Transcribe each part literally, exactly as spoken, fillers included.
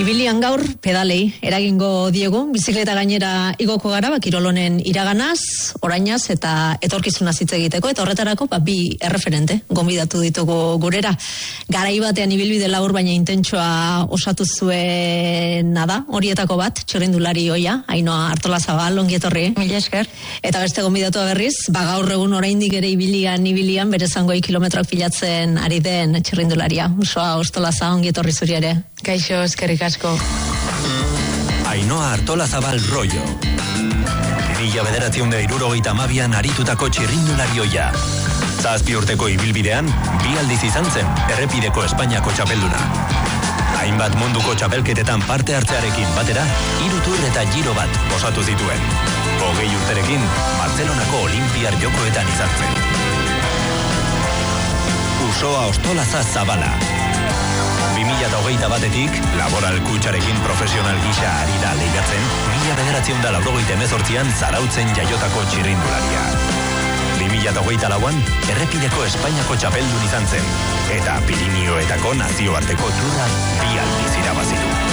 Ibilian gaur pedalei eragingo diegu, bizikleta gainera igoko gara, ba, kirolonen iraganaz, orainaz eta etorkizunaz hitz egiteko, eta horretarako ba, bi erreferente gonbidatu ditugu gurera. Garai batean ibilbide labur baina intentsua osatu zuena da, horietako bat, txirrindulari oia, Ainoa Artolazabal, ongi etorri. Mila esker. Eta beste gonbidatua berriz, ba, gaur egun oraindik ere ibilian, ibilian, bere zangoi kilometroak pilatzen ari den txirrindularia. Osoa Ostolaza, ongi etorri zuri ere. Kaixo, eskerrik asko. Ainoa Artolazabal Rollo. Mila bederatziun da hirurogeita hamabian aritutako txirrindularioia. Zazpi urteko ibilbidean, bi aldiz izan zen errepideko Espainiako txapelduna. Hainbat munduko txapelketetan parte hartzearekin batera, hiru tour eta giro bat osatu zituen. Hogei urterekin, Bartzelonako Olinpiar Jokoetan izan zen. Usoa Ostolaza Zabala. bi mila hogeita batetik, laboral kutxarekin profesional gisa ari da lehiatzen, mila bederatziun da laurogeita hemezortzian zarautzen jaiotako txirrindularia. bi mila hogeita lauan, errepideko Espainiako txapeldun izan zen, eta Pirinioetako nazioarteko turra bi aldiz irabazi du.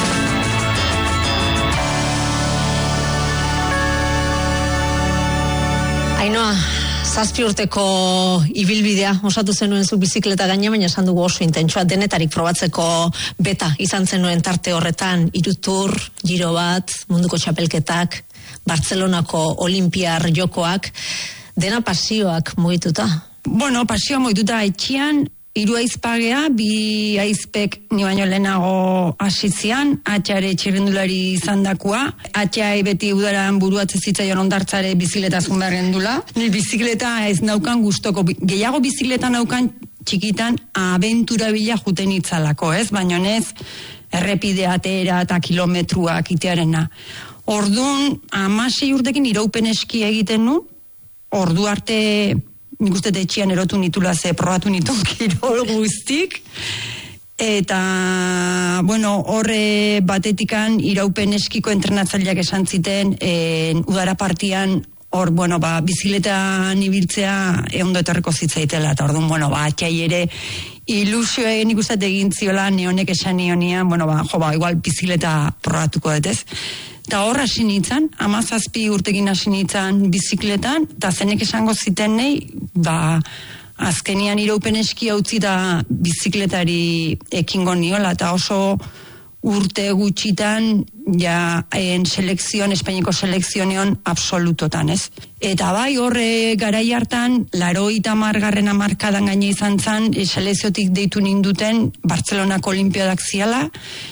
Ainoa, zazpi urteko ibilbidea osatu zenuen zu bizikleta gaina, baina esan dugu oso intentsua denetarik probatzeko beta izan zenuen tarte horretan, hiru tour, giro bat, munduko txapelketak, Bartzelonako Olinpiar Jokoak, dena pasioak mugituta. Bueno, pasioa mugituta etxian, hiru aizpagea, bi aizpek ni baino lehenago hasitzian, atxare txirrindulari izan dakua, atxai beti udaran buruatze zitzaion ondartzare bizikleta zunberren dula. Ni bizikleta ez naukan gustoko, gehiago bizikleta naukan txikitan abentura bila juten itzalako, ez? Baina ez errepide atera eta kilometruak itearena. Ordun hamasei urtekin iraupen eski egiten nu, ordu arte nik uste etxian erotu nitula ze probatu nitu kirol guztik. Eta, bueno, horre batetikan iraupen eskiko entrenatzaileak esan ziten, e, udara partian, hor, bueno, ba, bizikletan ibiltzea eondo etorreko zitzaitela, eta orduan, bueno, ba, atxai ere ilusio nik uste egin ziola, neonek esan nionian, bueno, ba, jo, ba, igual bizikleta probatuko detez. Eta hor hasi nintzen, hamazazpi urtekin hasi nintzen bizikletan, eta zenek esango ziten nahi, ba, azkenian iraupen eski utzi da bizikletari ekingo niola, eta oso urte gutxitan, ja, en selekzion, Espainiako selekzionion absolutotan, ez? Eta bai, horre garai hartan, larogeita hamargarren hamarkadan gaine izan zen, selekziotik deitu ninduten, Bartzelonako Olimpiadak ziala,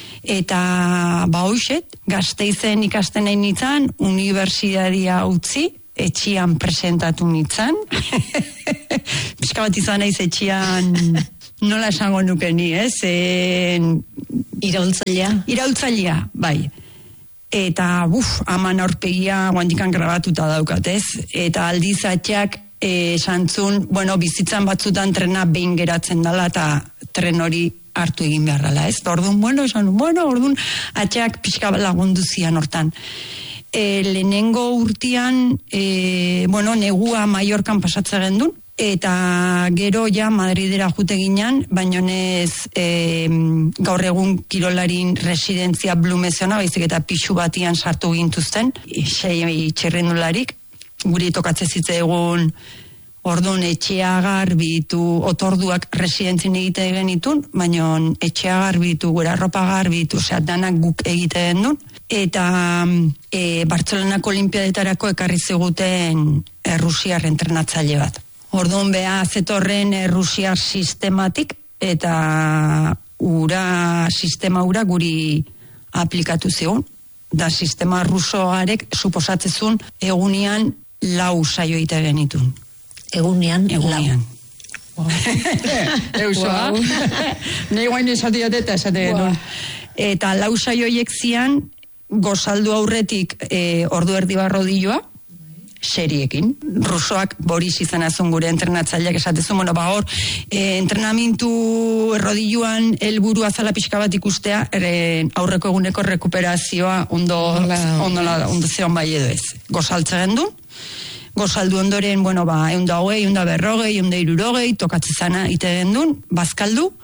eta ba hoxet, Gasteizen ikasten nahi nintzen, unibertsitatea utzi, etxian presentatu nintzen. Pizka bat izan naiz etxian, nola esango nuke ni, ez? En... Iraultzailea? Iraultzailea, bai. Eta, buf, aman aurpegia guandikan grabatuta daukat, ez? Eta aldiz atxak esan zun, bueno, bizitzan batzutan trena behin geratzen dela, eta tren hori hartu egin behar dela, ez? Orduan, bueno, esan, bueno, orduan, atxak pixka lagundu zian hortan. E, lehenengo urtean, e, bueno, negua Mallorcan pasatzen gendun, eta gero ja Madridera jute ginen, baina ez e, gaur egun kirolarin residentzia Blumeziona, baizik eta pixu batian sartu gintuzten, sei txirrindularik, guri tokatze zitzaigun. Orduan etxea garbitu, otorduak residentzien egite genitun, baina etxea garbitu, gura arropa garbitu, osea, danak guk egiten duen. Eta e, Bartzelonako Olimpiadetarako ekarri ziguten Errusiar entrenatzaile bat. Orduan beha zetorren Errusiar sistematik, eta ura, sistema ura guri aplikatu zigun. Da sistema rusoarek suposatzezun egunian lau saio egite genitun. Egunean, egunean. Wow. Eusoa. Nei guain esatiote eta esate wow. Eta lau saioiek zian, gozaldu aurretik e, ordu erdi barrodilloa, seriekin. Rusoak Boris izan azun gure entrenatzaileak esatezun, bueno, ba hor, e, entrenamintu errodilloan helburua zala pixka bat ikustea, ere, aurreko eguneko rekuperazioa ondo, ondo, ondo zeon bai edo ez. Gozaltze gendu, gozaldu ondoren, bueno, ba, eunda hogei, eunda berrogei, eunda irurogei, tokatzezana ite gendun, bazkaldu,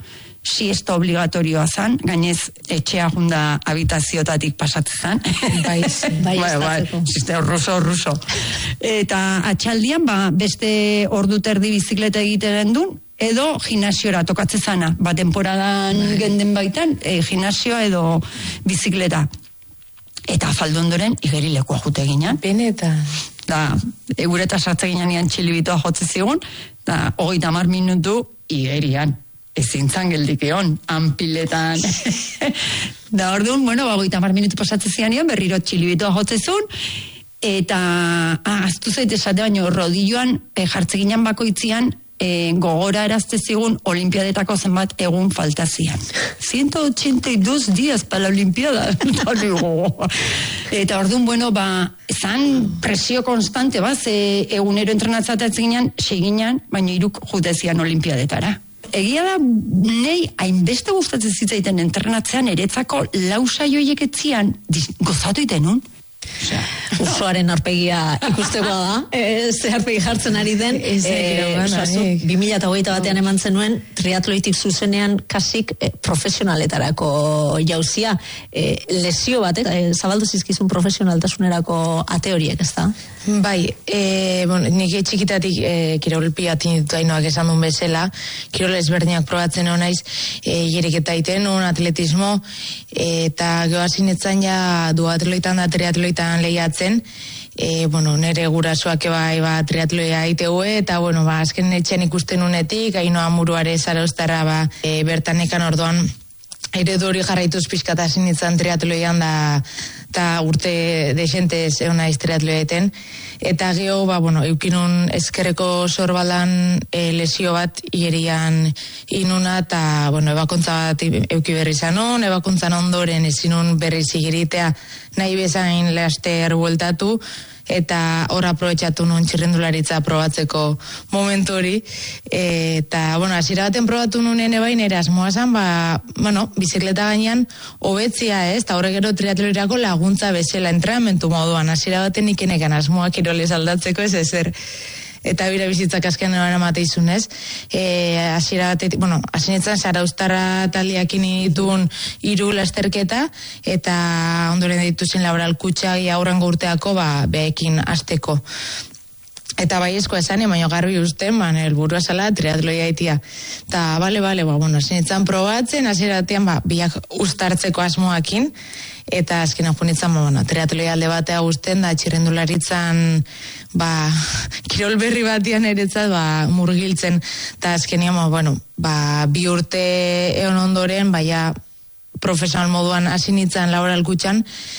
siesta obligatorioa zan, gainez etxea junda habitaziotatik pasatzen zan. Bai, bai, bai, bai, siesta ruso, ruso. Eta atxaldian, ba, beste ordu terdi bizikleta egiten duen, edo gimnasiora tokatzen zana, ba, temporadan bai. Genden baitan, e, gimnasioa edo bizikleta. Eta afaldu ondoren, igeri lekua jute ginen. Benetan. Da, egureta sartze ginen nian txilibitoa jotze zigun, da, hogeita hamar minutu igerian. Ezin zan geldik egon, anpiletan. Da, orduan, bueno, hogeita hamar minutu pasatzen zian nian, berriro txilibitoa jotze zuen, eta, ah, aztu zaite esate baino, rodilloan e, jartze ginen bakoitzian, E, gogora erazte zigun olimpiadetako zenbat egun faltazian. ciento ochenta y dos días para la olimpiada. Eta orduan, bueno, ba, zan presio konstante, ba, ze egunero entrenatzatzen ginen, seginan, baina iruk jutezian olimpiadetara. Egia da, nei, hainbeste gustatzen zitzaiten entrenatzean, eretzako lausa joiek etzian, gozatu iten nun. Usoaren arpegia ikusteko da, e, ze arpegi jartzen ari den, e, bi mila hogeita batean eman zenuen triatloitik zuzenean kasik e, profesionaletarako jauzia, e, lesio batek, e, zabaldu zizkizun profesionaltasunerako ate horiek, ez da? Bai, e, bon, nik txikitatik e, kirolpiatin ditu hainoak esan duen bezala, kirol ezberdinak probatzen honaiz, e, jeriketa iten, un atletismo, e, eta geoazin etzan ja duatloitan da triatloitan lehiatzen, e, bueno, nire gurasoak bai ba, triatloia itegue, eta bueno, ba, azken etxean ikusten unetik, hainoa muruare zaraustara ba, e, bertanekan orduan, eredu hori jarraituz pixkatasin itzan triatloian da, eta urte desentez egon naiz triatloeten, eta geho, ba, bueno, eukinun ezkerreko sorbaldan e, lesio bat igerian inuna, eta, bueno, ebakuntza bat euki berri zanon, ebakuntzan ondoren ezinun berri zigeritea nahi bezain laster bueltatu, eta hor aprobetxatu nun txirrindularitza probatzeko momentu hori, e, eta, bueno, hasiera baten probatu nunen ebain erasmoa zan, ba, bueno, bizikleta gainean hobetzia ez, eta horre gero triatloirako laguntza bezala entrenamentu moduan, hasiera baten ikenekan asmoa kirolez aldatzeko ez ezer, eta bira bizitzak azken eran amateizun ez, e, hasiera batetik, bueno, hasinetzan Zarauztarra taldeakin ditun hiru lasterketa, eta ondoren dituzen laboral kutxa aurrengo urteako, ba, behekin hasteko. Eta bai esko esan, baina garbi usten, ba, helburua zala triatloia itia. Eta, bale, bale, ba, bueno, hasinetzan probatzen, hasiera batean, ba, biak ustartzeko asmoakin, eta azken apunitzen, ba, bueno, triatloia alde batea guzten, da txirrendularitzan, ba, kirol berri batian eretzat, ba, murgiltzen, eta azkenian, ba, bueno, ba, bi urte egon ondoren, baina profesional moduan hasi nintzen laboral kutxan,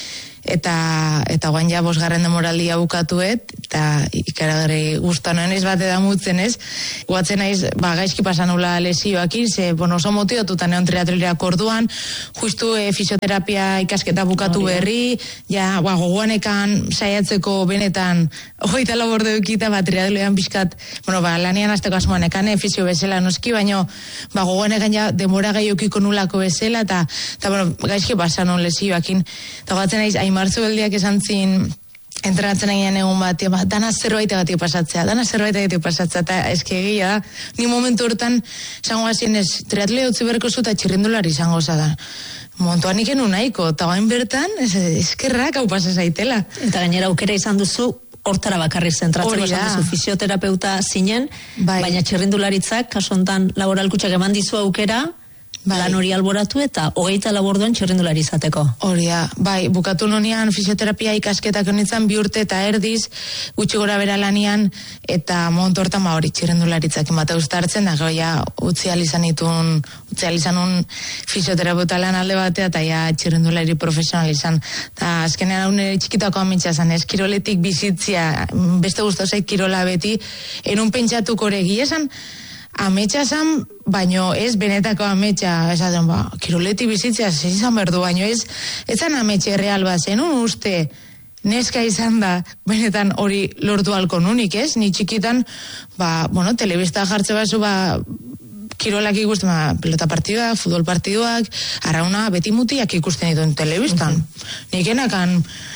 eta eta guain ja bosgarren demoraldia bukatuet, eta ikaragarri gustan naiz bate da mutzen ez, guatzen naiz, ba, gaizki pasanula lesioakin, ze, bueno, oso motiotuta neon triatloirako orduan, justu e, fisioterapia ikasketa bukatu berri, ja, ba, gogoanekan saiatzeko benetan, hogeita laborde dukita, ba, triatloian pixkat, bueno, ba, lanian azteko asmoanekan, e, fisio bezala noski, baino, ba, gogoanekan ja demora gaiokiko nulako bezala, eta, eta, bueno, gaizki pasanon lesioakin, eta guatzen naiz, Martzu beldiak esan zin entrenatzen egian egun bat, ba, dana zerbait egatik pasatzea, dana zerbait egatik pasatzea, eta eskegia da, ni momentu hortan zango hazien ez, triatlea utzi berko zu eta txirrindulari zango da. Momentuan iken unaiko, eta bain bertan, ez, eskerrak hau pasa zaitela. Eta gainera aukera izan duzu, hortara bakarri zentratzeko esan duzu, fisioterapeuta zinen, bai. Baina txirrindularitzak, kaso hontan laboralkutxak eman dizu aukera, bai. Lan hori alboratu eta hogeita laborduan txirrindulari izateko. Horia, bai, bukatu nonian fisioterapia ikasketak honitzen bi urte eta erdiz, gutxi gora bera lanian, eta momentu hortan ba hori txirrindularitzak emate ustartzen, da goia utzi alizan itun, utzi alizan un fisioterapeuta lan alde batea, eta ja txirrindulari profesional izan. Eta azkenean haune txikitako amitsa zan, ez kiroletik bizitzia, beste guztu zait kirola beti, enun pentsatuko horregi esan, ametsa zan, baino ez benetako ametsa, esaten, ba, kiroletik bizitzea, zizan berdu, baino ez, ez zan ametxe real bat zen, un uste, neska izan da, benetan hori lortu halko nunik, ez? Ni txikitan, ba, bueno, telebista jartze bazu, ba, kirolak ikusten, ba, pelota partiduak, futbol partiduak, arauna, beti mutiak ikusten dituen telebistan. Uh-huh. Nik enakan,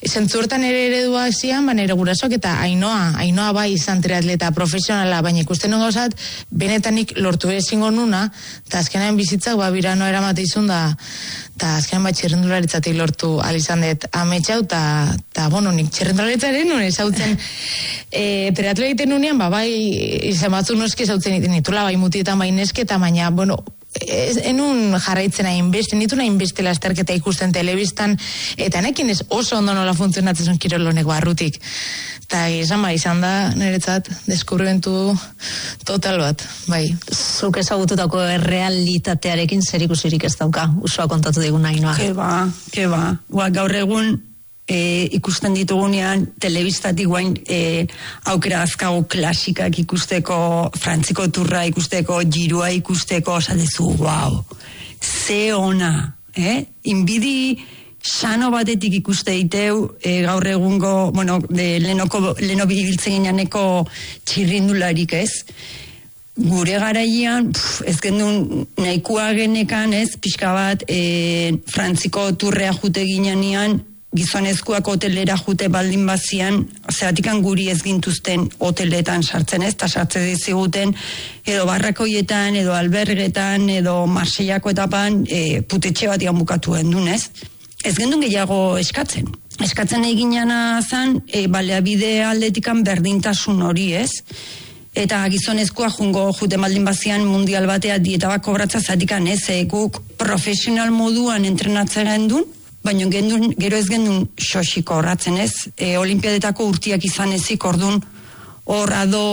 zentzu hortan ere eredua zian, ba, nire gurasoak eta Ainoa, Ainoa bai izan triatleta profesionala, baina ikusten nuen gauzat, benetanik lortu ezingo nuna, eta azkenean bizitzak, ba, biranoa eramate izun da, eta azkenean bat txirrindularitzatik lortu alizan dut ametxau, eta, eta, bueno, nik txirrindularitzaren nuen ezautzen, e, triatlo egiten nunean, ba, bai, izan batzu noski ezautzen nitula, bai mutietan, bai neske, eta baina, bueno, ez, enun jarraitzen hainbeste, nitu hainbeste lasterketa ikusten telebistan, eta nekin ez oso ondo nola funtzionatzen zuen kirolonek barrutik. Eta izan ba, izan da, niretzat, deskubrimentu total bat, bai. Zuk ezagututako errealitatearekin zer ikusirik ez dauka, usua kontatu digun Ainoa. Ke ba, ke ba. Ba, gaur egun, E, ikusten ditugunean telebistatik guain e, aukera azkago klasikak ikusteko, frantziko turra ikusteko, girua ikusteko, osatezu, wow, ze ona, eh? Inbidi sano batetik ikuste diteu, e, gaur egungo, bueno, de lenoko, leno biltzen gineaneko txirrindularik, ez? Gure garaian, pf, ez gendun nahikoa genekan, ez? Pixka bat, e, frantziko turrea jute ginean, gizonezkoak hotelera jute baldin bazian, zeratikan guri ez gintuzten hoteletan sartzen ez, eta sartzen diziguten edo barrakoietan, edo albergetan, edo Marsellako etapan e, putetxe bat ian bukatu gendun ez. Ez gendun gehiago eskatzen. Eskatzen eginana zan, e, baleabide aldetikan berdintasun hori ez. Eta gizonezkoa jungo jute baldin bazian mundial batea dieta bat kobratza zatikan ez, e, guk profesional moduan entrenatzen gendun, baina gendun, gero ez gendun xosiko horratzen ez, e, olimpiadetako urtiak izan ezik, ordun horrado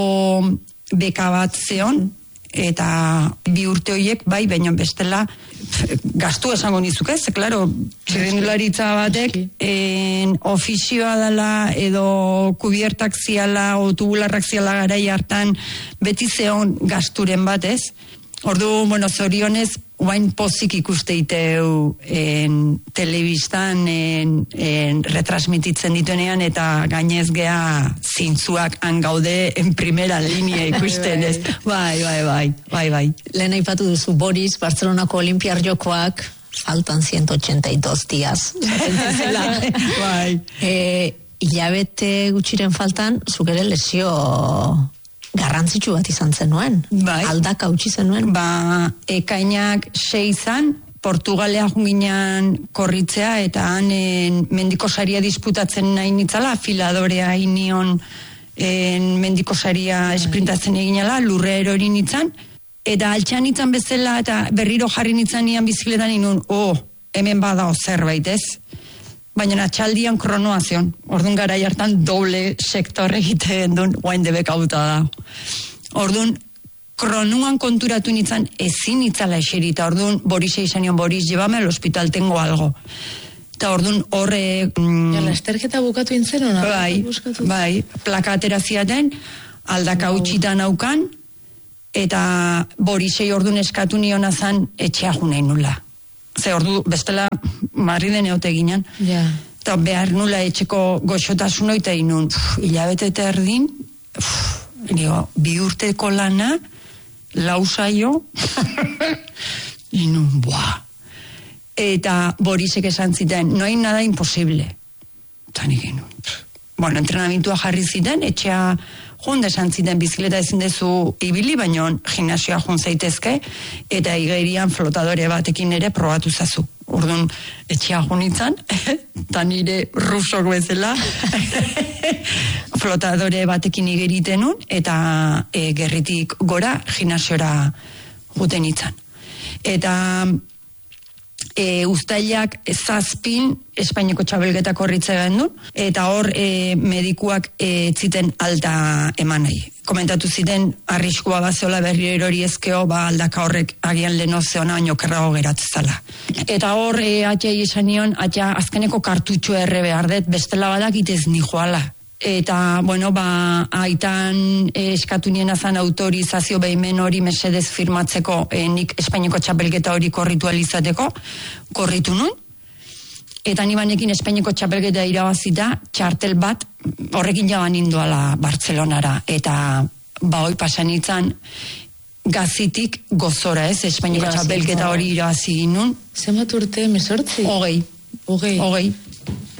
beka bat zeon, eta bi urte horiek, bai, baina bestela gastu esango nizuk ez, klaro, txirrindularitza batek, en, ofizioa dela, edo kubiertak ziala, o tubularrak ziala garai hartan, beti zeon gasturen bat ez, ordu, bueno, zorionez, guain pozik ikuste iteu en, telebistan en, en retransmititzen dituenean eta gainez gea zintzuak angaude en primera linea ikusten ez. Bai, bai, bai, bai, bai. Lehen aipatu duzu Boris, Barcelonako Olimpiar Jokoak, faltan ciento ochenta y dos días. Bai. E, hilabete gutxiren faltan, zuk ere lesio garrantzitsu bat izan zenuen. Bai. Aldaka utzi zenuen. Ba, ekainak sei izan, Portugalea junginan korritzea, eta hanen mendiko saria disputatzen nahi nitzala, afiladorea inion en, mendiko saria esprintatzen eginala, lurre erori nitzan, eta altxan nitzan bezala, eta berriro jarri nitzan nian bizikletan inun, oh, hemen badao zerbait ez. Baina atxaldian kronoa zion. Orduan garai hartan doble sektor egiten duen guain debek auta da. Orduan kronuan konturatu nintzen ezin itzala eserita. Orduan Boris izan nion, Boris, llevame al hospital, tengo algo. Eta orduan horre... Mm, ja, lasterketa bukatu intzen hona? Bai, bai, plaka atera ziaten, aldaka wow. Utxitan aukan, eta Borisei orduan eskatu nion azan etxea junein nula. Ze ordu bestela Madriden eote ginen. Ja. Eta behar nula etxeko goxotasun oita inun, hilabete eta erdin, digo, bi urteko lana, lausaio, inun, buah. Eta Borisek esan ziten, no hay nada imposible. Eta nik inun. Bueno, entrenamentua jarri ziten, etxea junde esan ziten bizikleta ezin dezu ibili, baino gimnasioa jun zaitezke, eta igerian flotadore batekin ere probatu zazu. Orduan, etxea junitzen, eta nire rusok bezala, flotadore batekin igeritenun, eta e, gerritik gora gimnasiora juten itzan. Eta e, uztailak zazpin Espainiako txabelgeta korritze gendun, eta hor e, medikuak e, ziten alta eman nahi. Komentatu ziten, arriskua bazeola berri erori ezkeo, ba aldaka horrek agian leno zeona, baino kerrago geratzezala. Eta hor, e, atxai esan nion, atxa azkeneko kartutxo erre behar dut, bestela badakitez ni joala. Eta, bueno, ba, aitan e, eskatu nien azan autorizazio behimen hori mesedez firmatzeko, e, nik Espainiako txapelketa hori korritu alizateko, korritu nun. Eta nibanekin Espainiako txapelketa irabazita, txartel bat, horrekin jaban indoala Bartzelonara. Eta, ba, hoi pasan itzan, gazitik gozora ez, Espainiako txapelketa hori irabazi nun. Zenbat urte, mesortzi? Hogei. Hogei. Hogei.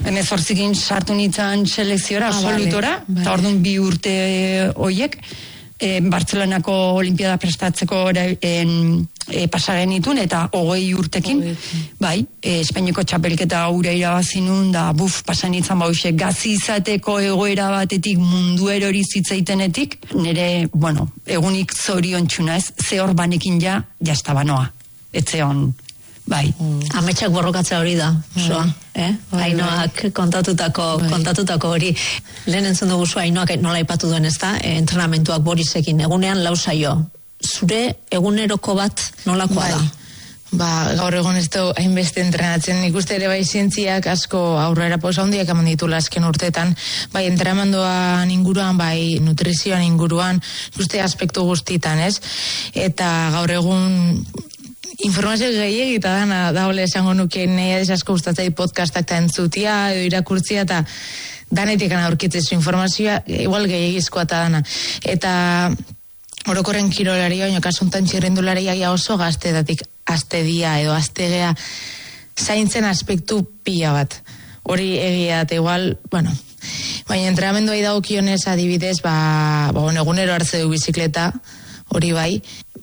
hemezortzikin sartu nintzen selekziora, Ah, absolutora, vale, eta vale. orduan bi urte hoiek, e, Bartzelonako Olimpiada prestatzeko en, e, pasagen itun, eta hogei urtekin, Hogei. bai, e, Espainiako txapelketa ura irabazinun, da buf, pasan nintzen bauxe, gazi izateko egoera batetik mundu erori zitzaitenetik, nire, bueno, egunik zorion txuna ez, ze hor banekin ja, jastaba noa, etzeon, bai. Ametsak borrokatzea hori da, osoa, eh? Bai, Ainoak kontatutako, Bai. kontatutako hori. Lehen entzun dugu zu Ainoak nola aipatu duen, ezta? E, entrenamentuak Borisekin egunean lau saio. Zure eguneroko bat nolakoa da? Ba, gaur egon ez du hainbeste entrenatzen, nik uste ere bai zientziak asko aurrera pausa handiak eman ditula azken urtetan, bai entrenamenduan inguruan, bai nutrizioan inguruan, nik uste aspektu guztitan, ez? Eta gaur egun informazio gehiagik eta dana daule esango nuke nahi asko gustatzei podcastak eta entzutia edo irakurtzia eta danetik aurkitzen zu informazioa igual gehiagizkoa eta dana. Eta orokorren kirolari, baina kasuntan txirrindularia ja oso gaztedatik astedia edo astegea zaintzen aspektu pila bat. Hori egia eta igual, bueno, baina entrenamendua dagokionez adibidez, ba, ba bueno, egunero hartze du bizikleta, hori bai,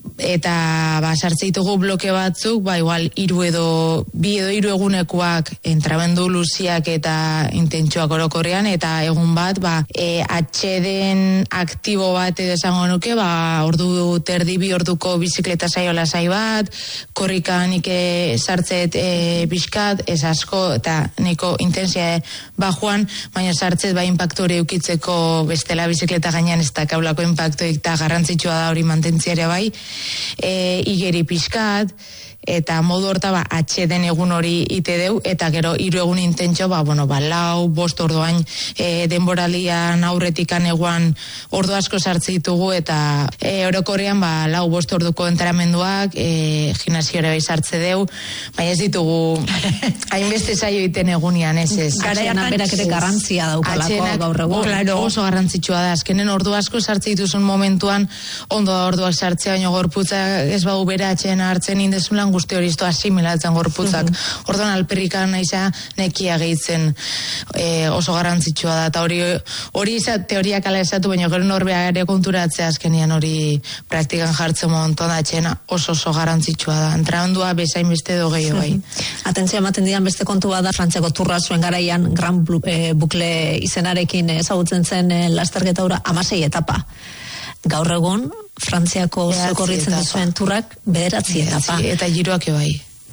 eta ba sartze ditugu bloke batzuk, ba igual hiru edo bi edo hiru egunekoak entramendu luziak eta intentsuak orokorrean, eta egun bat ba e, atxeden aktibo bat edo esango nuke, ba ordu terdi bi orduko bizikleta saio lasai bat, korrikanik sartzet e, bizkat, ez asko eta neko intensia bajuan, baina sartzet ba inpaktu hori eukitzeko bestela bizikleta gainean ez da kaulako inpaktuik eta garrantzitsua da hori mantentziare bai. E, igeri pixkat, eta modu horta ba, atxeden egun hori ite deu, eta gero hiru egun intentxo, ba, bueno, ba, lau, bost orduan e, denboralian aurretikan eguan ordu asko sartze ditugu, eta e, orokorrean ba, lau, bost orduko entramenduak, e, gimnasiora bai sartze deu, baina ez ditugu hainbeste saio iten egunian, ez ez. Atxean berak ere garrantzia daukalako Atxenak, gaur egun. claro, oso garrantzitsua da, azkenen ordu asko sartze dituzun momentuan, ondo da orduak sartzea, baina gorputza ez badu bere atxeen hartzen indezulan guzti hori izto asimilatzen gorputzak. Mm-hmm. Orduan alperrikan naiza nekia gehitzen e, oso garrantzitsua da, eta hori hori teoriak ala esatu, baina gero norbea ere konturatzea azkenian hori praktikan jartzen monton da atxena oso oso garrantzitsua da. Entrenamendua bezain beste edo gehiago bai. Atentzia ematen dian beste kontu bada, Frantziako turra zuen garaian Gran Bukle izenarekin ezagutzen zen e, lasterketa hura hamasei etapa. Gaur egun Frantziako zokorritzen duzuen turrak bederatzi etapa. Eta giroak bai.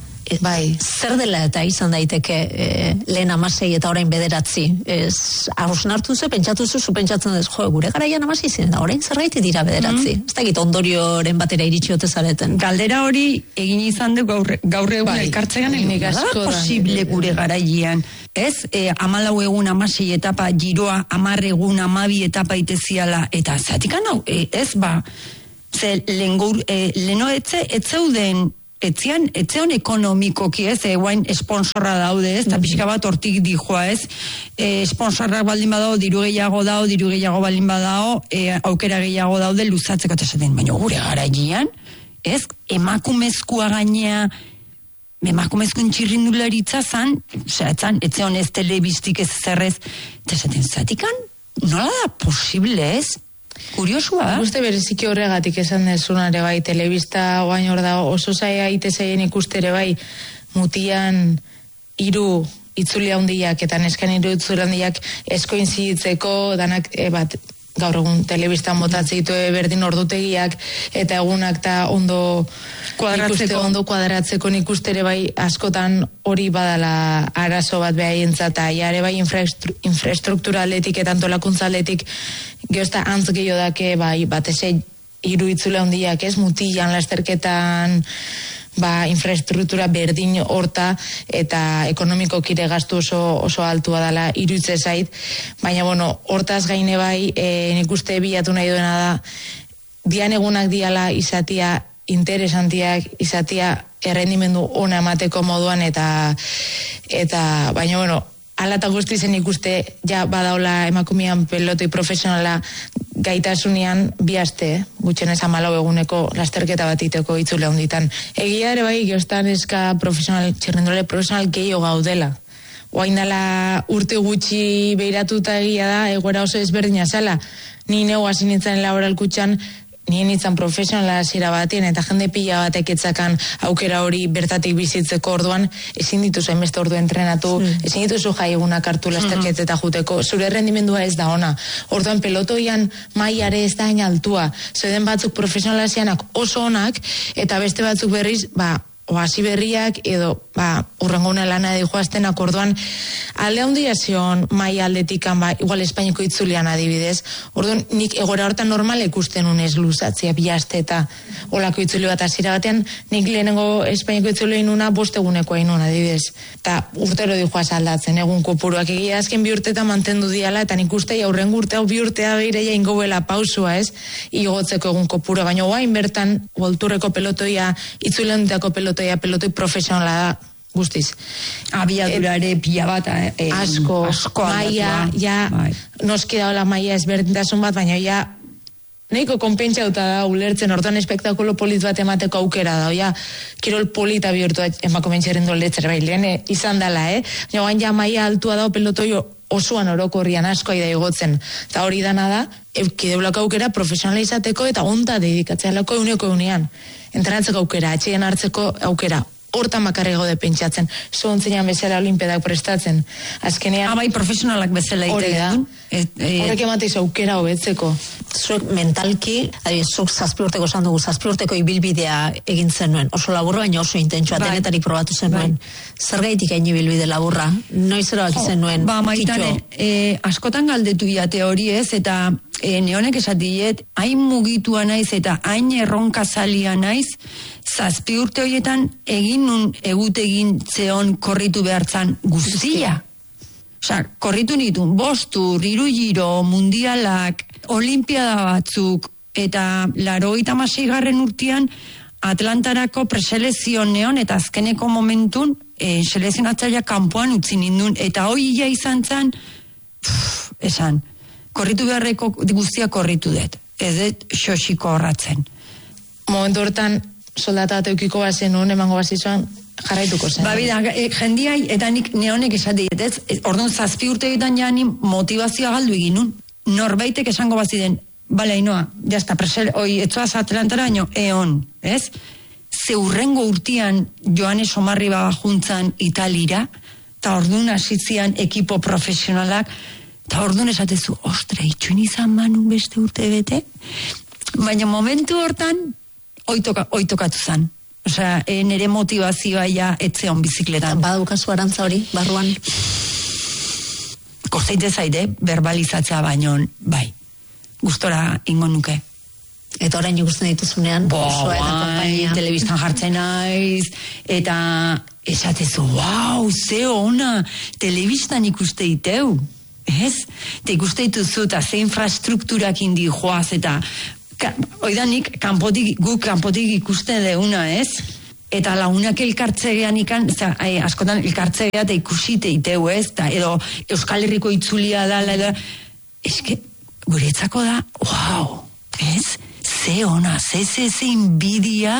Bai. Zer dela eta izan daiteke e, lehen amasei eta orain bederatzi? Ez, hausnartu ze, pentsatu zu, zu pentsatzen duz, jo, gure garaian amasei zen, da orain zergaiti dira bederatzi? Mm. Ez dakit ondorioren batera iritsi ote zareten. Galdera hori egin izan du gaur, gaur egun bai, elkartzegan nik da asko da, posible gure garaian. Ez, e, amalau egun amasei etapa, giroa amar egun amabi etapa iteziala, eta zatikan hau, e, ez ba, ze lehen gaur, e, leno etze, etzeuden, etzian, etzeon ekonomikoki ez, e, guain esponsorra daude ez, eta pixka bat hortik dijoa ez, e, esponsorrak baldin badao, diru gehiago dao, diru gehiago baldin badao, e, aukera gehiago daude luzatzeko eta esaten, baina gure garaian, ez, emakumezkoa gainea, emakumezkoen txirrindularitza zan, zeratzen, etzeon ez telebistik ez zerrez, eta esaten, zatikan, nola da posible ez? Kuriosua da? Uste bereziki horregatik esan dezunare bai, telebista oain hor da oso zaia ite zaien ikustere bai, mutian hiru itzuli handiak eta neskan hiru itzuli handiak eskoin zitzeko danak e, bat gaur egun telebistan botatze ditu berdin ordutegiak eta egunak eta ondo kuadratzeko, ondo kuadratzeko nik ustere bai askotan hori badala arazo bat behaientzat eta jare bai infraestru, infrastruktura atletik eta antolakuntza atletik geozta antz gehiago dake bai batese hiru itzule handiak ez mutilan lasterketan ba, infrastruktura berdin horta eta ekonomiko kire gastu oso, oso altua dela iruditze zait, baina bueno, hortaz gaine bai e, nik uste bilatu nahi duena da dian egunak diala izatia interesantiak, izatia errendimendu ona emateko moduan eta eta baina bueno, ala eta guzti zen ikuste ja badaula emakumean pelotoi profesionala gaitasunean bi aste, eh? Gutxenez hamalau eguneko lasterketa bat iteko itzule honditan. Egia ere bai, geostan eska profesional, txirrendole profesional gehiago gaudela. oaindala urte gutxi behiratuta egia da, egoera oso ezberdina zela. Ni neu hasi nintzen laboralkutxan, nien nintzen profesionala hasiera batien, eta jende pila batek etzakan aukera hori bertatik bizitzeko orduan, ezin dituzu hainbeste ordu entrenatu, mm. ezin dituzu jai egunak hartu lasterketa eta juteko, zure rendimendua ez da ona. Orduan pelotoian mailare ez da hain altua, zoiden batzuk profesionala hasianak oso onak, eta beste batzuk berriz, ba, oasi berriak edo ba, urrenguna lana edo joaztenak orduan alde handia zion mai aldetikan ba, igual Espainiko itzulian adibidez, orduan nik egora hortan normal ikusten unez luzatzea bihaste eta olako itzuli bat hasiera batean, nik lehenengo Espainiko itzuli inuna bosteguneko inuna adibidez, eta urtero di joaz aldatzen egun kopuruak egia azken bi urtetan mantendu diala, eta nik uste aurrengo urtea bi urtea gireia ingoela pausua ez, igotzeko egun kopura, baina guain bertan volturreko pelotoia, itzulendako pelotoia, pelotoi profesionala da, guztiz. Abiadurare pila bat, eh, asko, asko maia, ja, bai. Noski daola maia ezberdintasun bat, baina ja, nahiko konpentsauta da, ulertzen, orduan espektakulo polit bat emateko aukera da, ja, kirol polita bihurtu emako mentxerrendu letzer, bai, lehen izan dela, eh? Baina guain ja maia altua da, pelotoi osoan orokorrian asko aida igotzen, eta hori dana da, kideulako aukera profesionala izateko eta onta dedikatzealako euneko eunean. Entrenatzeko aukera, atxean hartzeko aukera, hortan bakarri gaude pentsatzen, zontzenean bezala olimpiadak prestatzen. Azkenean... Abai profesionalak bezala ite da. Horrek emateiz aukera hobetzeko. Zuek mentalki, zuk zazpi urteko esan dugu, zazpi urteko ibilbidea egin zenuen, oso laburra, baina oso intentsua, bai. Denetarik probatu zenuen. Bai. Zergaitik hain ibilbide laburra? Noiz erabaki oh, zenuen? Ba, maitane, eh, askotan galdetu iate hori ez, eta e, neonek esatiet, hain mugitua naiz eta hain erronka zalia naiz, zazpi urte horietan egin nun egutegin zeon korritu behartzan guztia. Osa, korritu nitun, bostur, hiru giro, mundialak, olimpiada batzuk, eta larogeita hamaseigarren urtean Atlantarako preselezion neon, eta azkeneko momentun e, selezionatzailea kanpoan utzi nindun, eta hoi ia izan zan, pff, esan, korritu beharreko guztia korritu dut, ez dut xoxiko horratzen. Momentu hortan soldata teukiko bazen nuen, emango bazizuan, jarraituko zen. Ba, bida, e, jendiai, eta nik neonek esate ez, orduan zazpi urteetan ja ni motivazioa galdu egin nun. Norbaitek esango baziden, bale, Ainoa, jazta, presel, oi, etzoaz Atlantara, baino, eon, ez? Ze hurrengo urtean Joanes Omarriba juntzan Italira, eta orduan hasitzian ekipo profesionalak, eta orduan esatezu, ostra, itxun izan manun beste urte bete? Baina momentu hortan, oitoka, oitokatu zan. Osea, e, nire motivazioa ja etzeon bizikletan. Badaukazu arantza hori, barruan? Kosteite zaide, verbalizatzea baino, bai, gustora ingo nuke. Eta orain ikusten dituzunean, Bo, bai, telebistan jartzen naiz, eta esatezu, wow, ze ona, telebistan ikuste iteu, ez? Eta ikuste dituzu, eta ze infrastrukturak indi joaz, eta oidanik, kanpotik, guk kanpotik ikusten deuna, ez? Eta launak elkartzegean ikan, za, ai, askotan elkartzegea eta ikusite iteu, ez? Ta, edo Euskal Herriko itzulia da, edo, eske, guretzako da, wow, ez? Ze ona, ze, ze, ze inbidia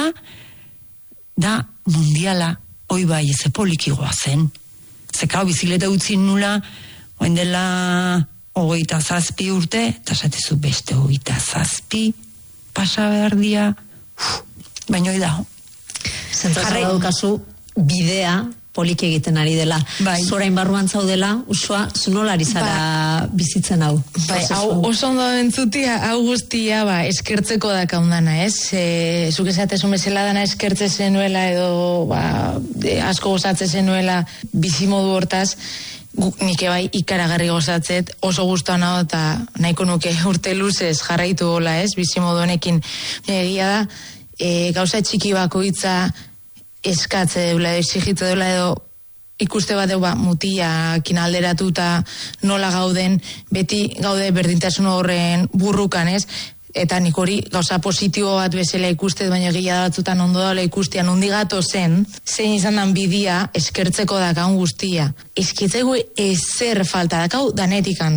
da mundiala, oi bai, ez polikigoa zen. Zekau, bizikleta utzi nula, oen dela hogeita zazpi urte, eta esatezu beste hogeita zazpi, pasa behar dia, baina hoi dago. Zentraza daukazu bidea poliki egiten ari dela. Bai. Zorain barruan zaudela, usua, zunolari zara ba, bizitzen hau. Bai, hau oso ondo entzutia, hau guztia, ba, eskertzeko da kaundana, ez? E, zuk esatezun bezala dana eskertze zenuela edo, ba, de, asko gozatze zenuela bizimodu hortaz, nik bai ikaragarri gozatzet, oso gustuan hau eta nahiko nuke urte luzez jarraitu gola, ez, bizimodu honekin. Egia da, e, gauza txiki bakoitza eskatze deula, exigitze deula edo ikuste bat deu ba, mutiakin alderatuta nola gauden, beti gaude berdintasun horren burrukan, ez? Eta nik hori gauza positibo bat bezala ikustez, baina gila batzutan ondo daula ikustean undi gato zen, zein izan dan bidia eskertzeko dakaun guztia. Eskitzegu ezer falta dakau danetikan.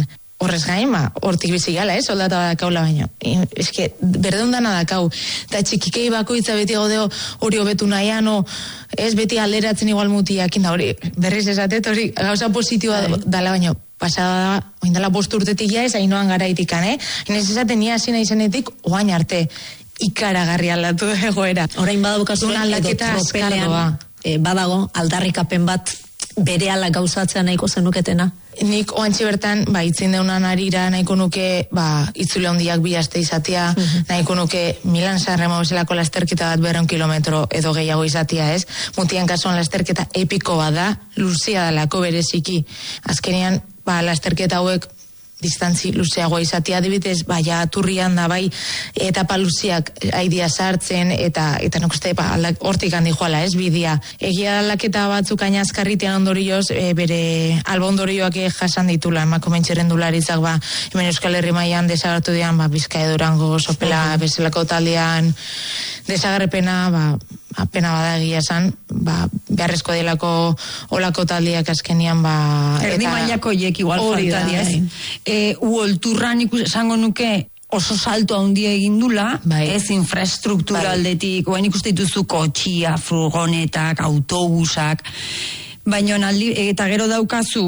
horrez gain, ba, hortik bizi gala, eh, soldata badakaula baino. E, eske, berdeun dana dakau. Eta txikikei bakoitza beti godeo hori hobetu nahian, o, ez beti alderatzen igual mutiak, da hori, berriz esatet, hori gauza positiboa dala baino. Pasada da, oindala bost urtetik ja ez, hainoan garaitikan, eh? Inez esaten nia hasi nahi zenetik, oain arte, ikaragarri aldatu egoera. Orain badaukazu aldaketa askardoa. E, badago, aldarrikapen bat bere ala gauzatzea nahiko zenuketena. Nik oantxe bertan, ba, itzen deunan arira nahiko nuke, ba, itzule hondiak bi aste izatea, uh-huh. nahiko nuke Milan Sanremo bezalako lasterketa bat berreun kilometro edo gehiago izatea, ez? Mutien kasuan lasterketa epiko bada, luzea dalako bereziki. Azkenean, ba, lasterketa hauek distantzi luzeagoa izatea, adibidez, bai, turrian da, bai, etapa luzeak aidia sartzen, eta, eta nok uste, ba, hortik handi joala, ez, bidea. Egia aldaketa batzuk aina azkarritean ondorioz, e, bere alba ondorioak jasan ditula, emakumen txirrendularitzak, ba, hemen Euskal Herri mailan desagertu dian, ba, Bizkaia Durango, Sopela, bezalako taldean, desagerpena, ba, apena bada egia esan, ba, beharrezko delako olako taldiak azkenian, ba... Erdi mailako hiek igual falta diaz. E, uolturran ikus esango nuke oso salto handia egindula, bai. Ez infrastruktura bai. Aldetik, oain ikuste dituzu kotxia, furgonetak, autobusak, baina aldi, eta gero daukazu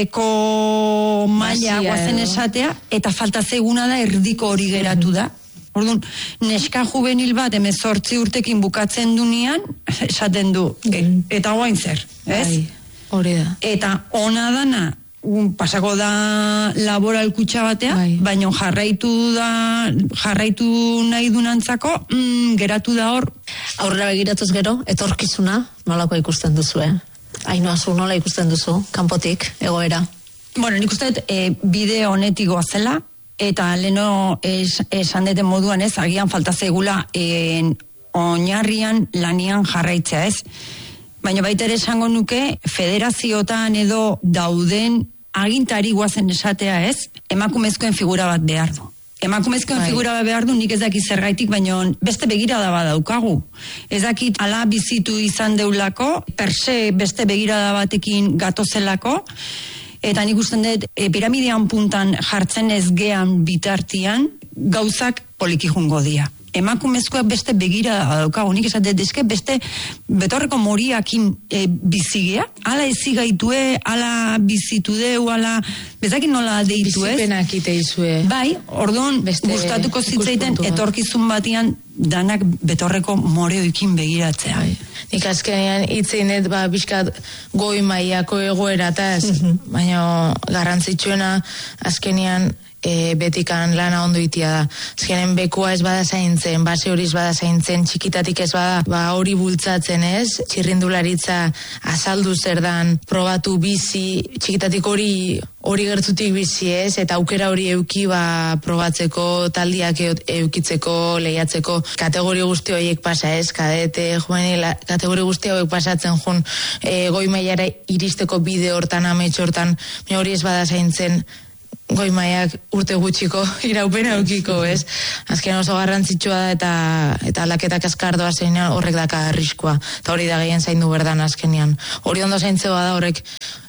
beko maila guazen esatea, eta falta zeguna da erdiko hori geratu da. Orduan, neska juvenil bat emezortzi urtekin bukatzen dunean, esaten du, e, eta guain zer, ez? Hori da. Eta ona dana, un, pasako da laboral kutsa batea, bai. Baina jarraitu da, jarraitu nahi dunantzako, mm, geratu da hor. Aurrera begiratuz gero, etorkizuna, nolako ikusten duzu, eh? Ainoa zu, nola ikusten duzu, kanpotik, egoera? Bueno, nik uste, e, bide honetik goazela, eta leno es, esan deten moduan ez, agian falta zegula en, oinarrian lanian jarraitzea ez. Baina baita ere esango nuke, federaziotan edo dauden agintari guazen esatea ez, emakumezkoen figura bat behar du. Emakumezkoen Ai. Figura bat behar du, nik ez dakit zergaitik, baina beste begirada bat daukagu. Ez dakit ala bizitu izan deulako, perse beste begirada batekin gatozelako, eta nik usten dut, e, piramidean puntan jartzen ez gean bitartian, gauzak poliki jungo dia. Emakumezkoak beste begira daukagu, nik esatet dizke beste betorreko moriakin e, bizigea, ala ezi gaitue, ala bizitu deu, ala bezakin nola deitu ez. Bizipenak iteizue. Bai, orduan gustatuko zitzaiten etorkizun batian danak betorreko moreoikin begiratzea. Bai. Nik azkenean itzeinet, ba, bizkat goi mailako egoerataz, mm-hmm. baina garrantzitsuena azkenean E, betikan lana ondo itia da. Azkenen bekua ez bada zaintzen, base hori ez bada zaintzen, txikitatik ez bada, ba hori bultzatzen ez, txirrindularitza azaldu zer dan, probatu bizi, txikitatik hori hori gertutik bizi ez, eta aukera hori euki ba probatzeko, taldiak eukitzeko, lehiatzeko, kategori guzti horiek pasa ez, kadete, juvenil, kategori guzti horiek pasatzen jun, e, goi mailara iristeko bide hortan, amets hortan, hori ez bada zaintzen, goi maiak urte gutxiko iraupena eukiko, ez? Azken oso garrantzitsua da eta eta aldaketak askardoa zeinean horrek daka arriskua. Eta hori da gehien zaindu berdan azkenean. Hori ondo zaintzea da horrek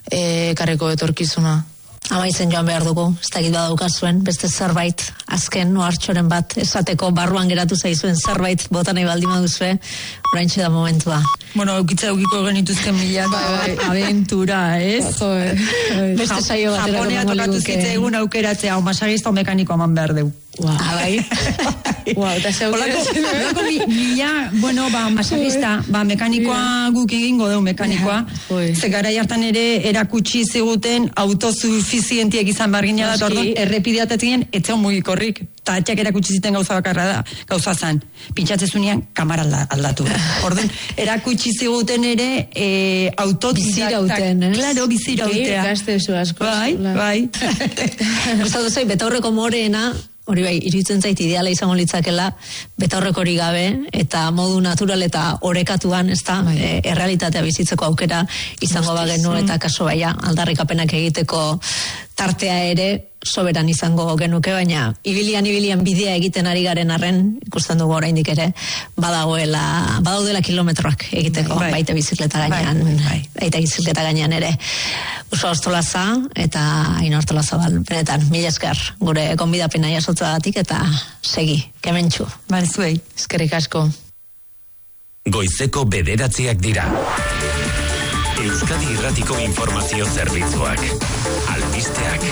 e, karreko etorkizuna. Amaitzen joan behar dugu, ez dakit badaukazuen, beste zerbait, azken ohartxoren bat, esateko barruan geratu zaizuen zerbait, bota nahi baldin baduzue, oraintxe da momentua. Bueno, eukitza eukiko genituzken milak aventura, ez? Jo, eh. Beste saio bat erako Japonea tokatu zitze egun aukeratzea, o masagista o mekaniko aman behar deu. Wow. Bai. Wow, eta zeu Olako mila, bueno, ba, masagista, ba, mekanikoa guk egingo deu mekanikoa. Ze gara jartan ere erakutsi ziguten autosuficientiek izan bargina da, orduan, errepideatetzen etzeon mugikorrik. Eta atxak erakutsi ziten gauza bakarra da, gauza zan, pintxatzezunean kamara aldatu. Orduan, erakutsi ziguten ere e, autodidaktak. Bizirauten, eh? Claro, bizirautea. Gastezu asko. Bai, bai. Gustatu zait, betaurreko moreena, hori bai, iruditzen zait ideala izango litzakela, betaurreko hori gabe, eta modu natural eta orekatuan, ez da, e, errealitatea bizitzeko aukera izango bagenu, eta kaso baia, aldarrikapenak egiteko tartea ere, soberan izango genuke, baina ibilian ibilian bidea egiten ari garen arren, ikusten dugu oraindik ere, badagoela, badaudela kilometroak egiteko, bai. Baita bizikleta gainean, bai, bai. Baita bizikleta gainean ere. Uso Ostolaza eta Ainhoa Artolazabal. Benetan, mila esker gure gonbidapena jasotzagatik eta segi, kementxu. Bai, zuei. Eskerrik asko. Goizeko bederatziak dira. Euskadi Irratiko Informazio Zerbitzuak. Albisteak.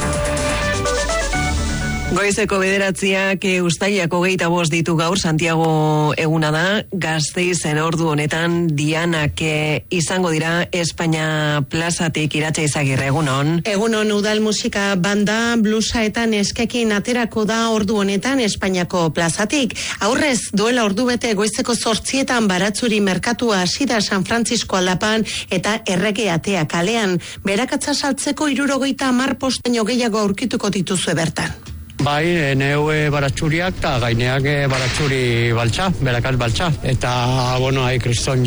Goizeko bederatziak uztailak hogeita bost ditu gaur, Santiago eguna da, Gasteizen ordu honetan Dianak izango dira Espainia plazatik. Iratxe Izagirre, egunon. Egunon, udal musika banda, blusa eta neskekin aterako da ordu honetan Espainiako plazatik. Aurrez, duela ordu bete goizeko zortzietan Baratzuri merkatua hasi da San Francisco aldapan eta Errege Atea kalean. Berakatza saltzeko hirurogeita hamar posteño gehiago aurkituko dituzue bertan. Bai, neue baratxuriak eta gaineak baratxuri baltza, berakat baltza. Eta, bueno, hai kriston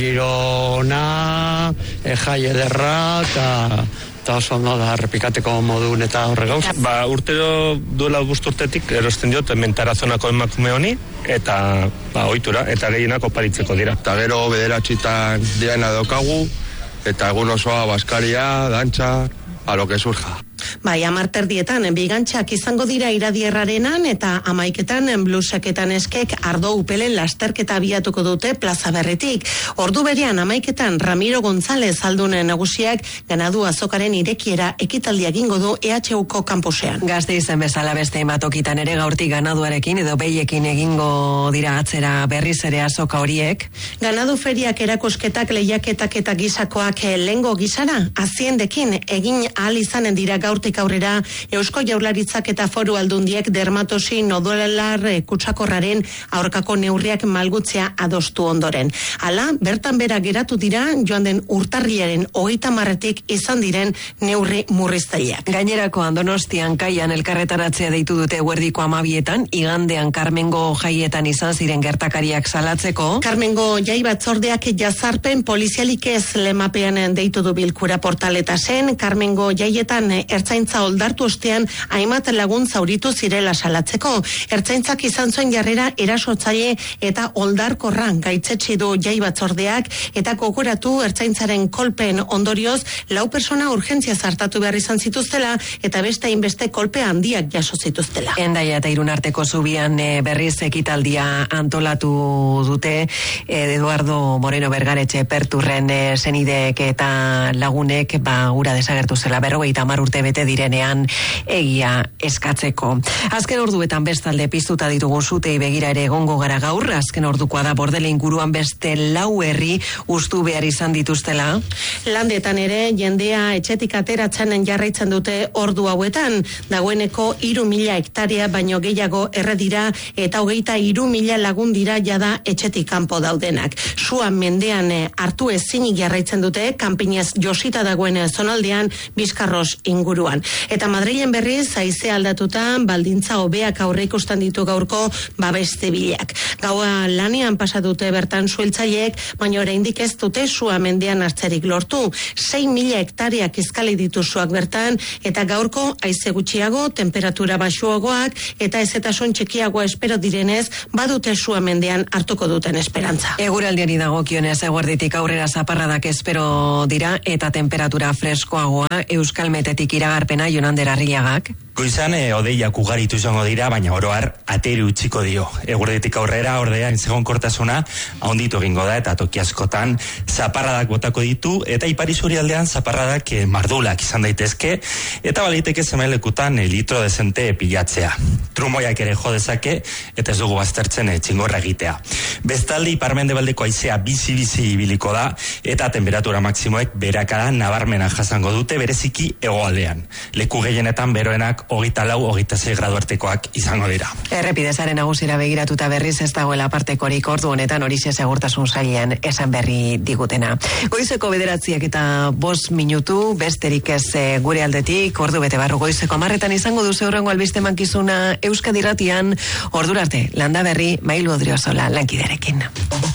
girona, e, jai ederra, eta... eta oso ondo da, repikateko modun eta horre gauz. Ba, urtero duela guzti urtetik erosten diot Mentarazonako emakume honi, eta ba, ohitura, eta gehienak oparitzeko dira. Eta gero bederatxitan diana daukagu, eta egun osoa baskaria, dantza, a lo que surja. Bai, amarterdietan bigantxak izango dira iradierrarenan eta amaiketan blusaketan eskek ardo upelen lasterketa abiatuko dute plaza berritik. Ordu berean amaiketan Ramiro González aldunen nagusiak ganadu azokaren irekiera ekitaldia egingo du E H Uko kampusean. Gasteizen bezala beste ematokitan ere gaurtik ganaduarekin edo behiekin egingo dira atzera berriz ere azoka horiek. Ganadu feriak erakusketak lehiaketak eta gizakoak lengo gizara aziendekin egin ahal izanen dira gaurtik aurrera Eusko Jaurlaritzak eta Foru Aldundiek dermatosi nodular kutsakorraren aurkako neurriak malgutzea adostu ondoren. Hala, bertan bera geratu dira joan den urtarriaren hogeita marretik izan diren neurri murriztaileak. Gainerako Donostian kaian elkarretaratzea deitu dute eguerdiko amabietan, igandean Karmengo jaietan izan ziren gertakariak salatzeko. Karmengo jai batzordeak jazarpen polizialik ez lemapean deitu du bilkura portaletasen, Karmengo jaietan ertzaintza oldartu ostean hainbat lagun zauritu zirela salatzeko. Ertzaintzak izan zuen jarrera erasotzaile eta oldarkorran gaitzetsi du jai batzordeak eta gogoratu ertzaintzaren kolpen ondorioz lau persona urgentzia zartatu behar izan zituztela eta beste hainbeste kolpe handiak jaso zituztela. Hendaia eta Irun arteko zubian e, berriz ekitaldia antolatu dute e, Eduardo Moreno Bergaretxe Perturren e, senideek eta lagunek ba ura desagertu zela berrogeita hamar urte bete direnean egia eskatzeko. Azken orduetan bestalde piztuta ditugun sutei begira ere egongo gara gaur, azken ordukoa da Bordele inguruan beste lau herri ustu behar izan dituztela. Landetan ere jendea etxetik ateratzen jarraitzen dute ordu hauetan, dagoeneko hiru mila hektarea baino gehiago erredira eta hogeita hiru mila lagun dira jada etxetik kanpo daudenak. Sua mendean hartu ezinik jarraitzen dute, kanpinez josita dagoen zonaldean Bizkarros inguruan. Eta Madrilen berriz haize aldatuta baldintza hobeak aurre ikusten ditu gaurko babeste bilak. Gaua lanean pasa dute bertan sueltzaileek, baina oraindik ez dute sua mendean hartzerik lortu. sei mila hektareak izkali ditu suak bertan eta gaurko haize gutxiago, temperatura baxuagoak eta ezetasun txikiagoa espero direnez, badute sua mendean hartuko duten esperantza. Eguraldiari dagokionez eguerditik aurrera zaparradak espero dira eta temperatura freskoagoa Euskalmetetik iragarpena Jonander Arriagak. Goizan e, odeiak ugaritu izango dira, baina oroar ateri utziko dio. Eguerditik aurrera ordea ezegonkortasuna handitu egingo da eta toki askotan zaparradak botako ditu eta ipar isurialdean zaparradak e, mardulak izan daitezke eta baliteke zemelekutan e, litro dezente pilatzea. Trumoiak ere jo dezake eta ez dugu baztertzen e, txingorra egitea. Bestalde iparmendebaldeko haizea bizi-bizi ibiliko da eta temperatura maksimoek berakada nabarmena jasango dute bereziki hegoaldean. Leku gehienetan beroenak hogeita lau, hogeita sei gradu artekoak izango dira. Errepidezaren nagusira begiratuta berriz ez dagoela partekorik ordu honetan horixe segurtasun sailean esan berri digutena. Goizeko bederatziak eta bost minutu besterik ez e, gure aldetik, ordu bete barru goizeko amarretan izango duzu horrengo albiste mankizuna Euskadi Irratian, ordurarte landa berri Mailu Odriozola lankiderekin.